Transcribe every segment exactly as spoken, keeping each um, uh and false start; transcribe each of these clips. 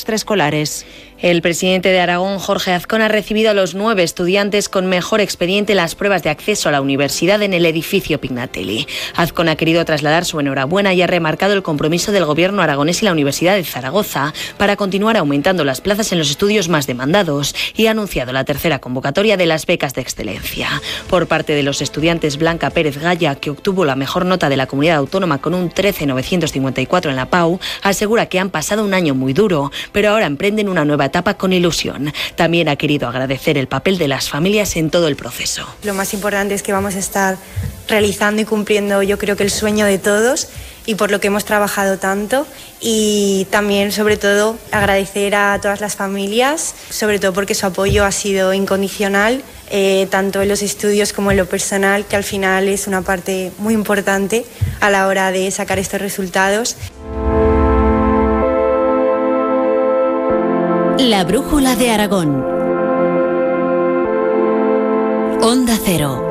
extraescolares. El presidente de Aragón, Jorge Azcón, ha recibido a los nueve estudiantes con mejor expediente en las pruebas de acceso a la universidad en el edificio Pignatelli. Azcón ha querido trasladar su enhorabuena y ha remarcado el compromiso del Gobierno aragonés y la Universidad de Zaragoza para continuar aumentando las plazas en los estudios más demandados y ha anunciado la tercera convocatoria de las becas de excelencia. Por parte de los estudiantes, Blanca Pérez Gaya, que obtuvo la mejor nota de la comunidad autónoma con un trece mil novecientos cincuenta y cuatro en la P A U, asegura que han pasado un año muy duro, pero ahora emprenden una nueva etapa con ilusión. También ha querido agradecer el papel de las familias en todo el proceso. Lo más importante es que vamos a estar realizando y cumpliendo, yo creo que el sueño de todos y por lo que hemos trabajado tanto, y también sobre todo agradecer a todas las familias, sobre todo porque su apoyo ha sido incondicional, eh, tanto en los estudios como en lo personal, que al final es una parte muy importante a la hora de sacar estos resultados. La brújula de Aragón. Onda Cero.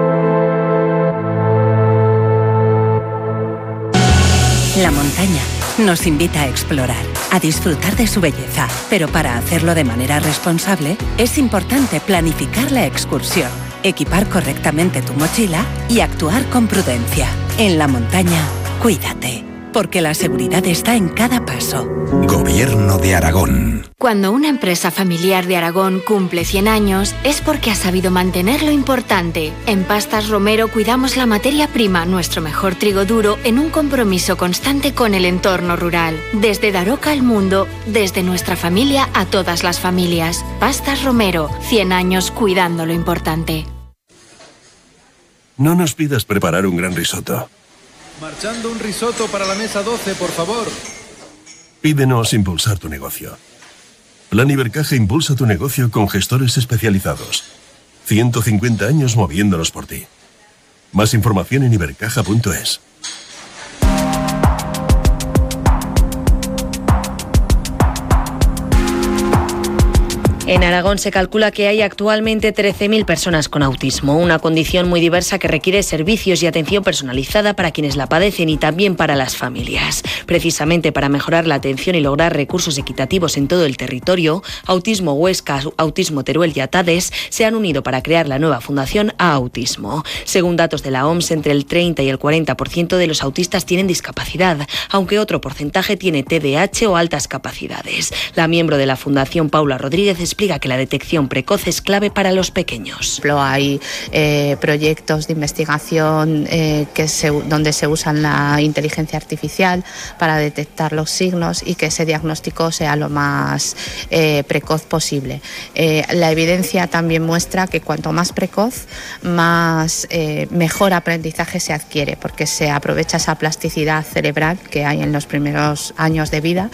La montaña nos invita a explorar, a disfrutar de su belleza, pero para hacerlo de manera responsable es importante planificar la excursión, equipar correctamente tu mochila y actuar con prudencia. En la montaña, cuídate, porque la seguridad está en cada paso. Gobierno de Aragón. Cuando una empresa familiar de Aragón cumple cien años, es porque ha sabido mantener lo importante. En Pastas Romero cuidamos la materia prima, nuestro mejor trigo duro, en un compromiso constante con el entorno rural. Desde Daroca al mundo, desde nuestra familia a todas las familias. Pastas Romero, cien años cuidando lo importante. No nos pidas preparar un gran risotto. Marchando un risotto para la mesa doce, por favor. Pídenos impulsar tu negocio. Plan Ibercaja impulsa tu negocio con gestores especializados. ciento cincuenta años moviéndonos por ti. Más información en ibercaja punto es. En Aragón se calcula que hay actualmente trece mil personas con autismo, una condición muy diversa que requiere servicios y atención personalizada para quienes la padecen y también para las familias. Precisamente para mejorar la atención y lograr recursos equitativos en todo el territorio, Autismo Huesca, Autismo Teruel y Atades se han unido para crear la nueva fundación A Autismo. Según datos de la O M S, entre el treinta y el cuarenta por ciento de los autistas tienen discapacidad, aunque otro porcentaje tiene T D A H o altas capacidades. La miembro de la fundación, Paula Rodríguez, explica que la detección precoz es clave para los pequeños. Hay eh, proyectos de investigación eh, que se, donde se usan la inteligencia artificial para detectar los signos y que ese diagnóstico sea lo más eh, precoz posible. Eh, la evidencia también muestra que cuanto más precoz, más eh, mejor aprendizaje se adquiere, porque se aprovecha esa plasticidad cerebral que hay en los primeros años de vida.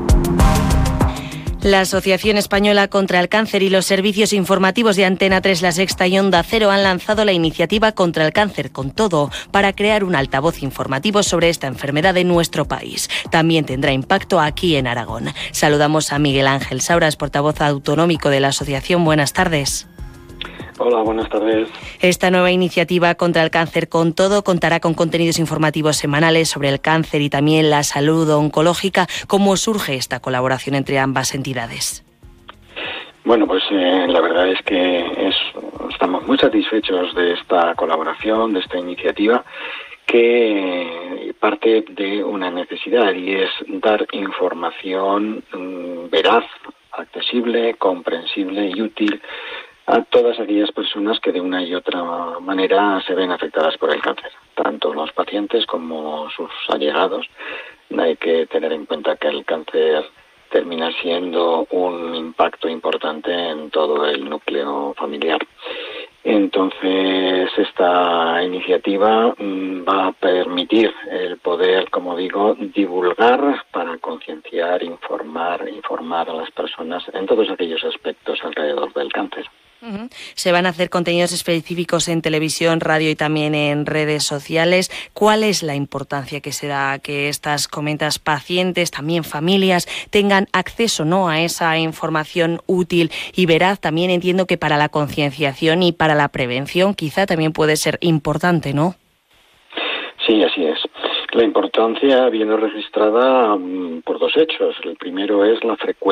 La Asociación Española contra el Cáncer y los servicios informativos de Antena tres, La Sexta y Onda Cero han lanzado la iniciativa Contra el Cáncer con Todo para crear un altavoz informativo sobre esta enfermedad en nuestro país. También tendrá impacto aquí en Aragón. Saludamos a Miguel Ángel Sauras, portavoz autonómico de la asociación. Buenas tardes. Hola, buenas tardes. Esta nueva iniciativa Contra el Cáncer con Todo contará con contenidos informativos semanales sobre el cáncer y también la salud oncológica. ¿Cómo surge esta colaboración entre ambas entidades? Bueno, pues eh, la verdad es que es, estamos muy satisfechos de esta colaboración, de esta iniciativa, que parte de una necesidad y es dar información mmm, veraz, accesible, comprensible y útil a todas aquellas personas que de una y otra manera se ven afectadas por el cáncer, tanto los pacientes como sus allegados. Hay que tener en cuenta que el cáncer termina siendo un impacto importante en todo el núcleo familiar. Entonces, esta iniciativa va a permitir el poder, como digo, divulgar para concienciar, informar, informar a las personas en todos aquellos aspectos alrededor del cáncer. Uh-huh. Se van a hacer contenidos específicos en televisión, radio y también en redes sociales. ¿Cuál es la importancia que se da que estas, comentas, pacientes, también familias, tengan acceso, ¿no?, a esa información útil y veraz? También entiendo que para la concienciación y para la prevención quizá también puede ser importante, ¿no? Sí, así es. La importancia viene registrada um, por dos hechos. El primero es la frecuencia